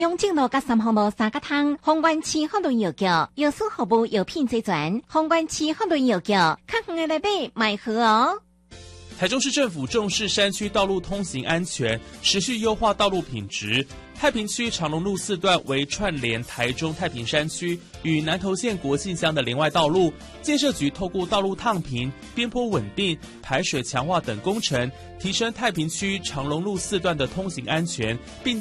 永靖路甲三号路三角通，宏源区法律药局，药师服务药品齐全，宏源区法律药局，较远的来买买好哦。 台中市政府重视山区道路通行安全，持续优化道路品质。太平区长荣路4段为串联台中太平山区与南投县国姓乡的连外道路，建设局透过道路烫平、边坡稳定、排水强化等工程，提升太平区长荣路4段的通行安全，并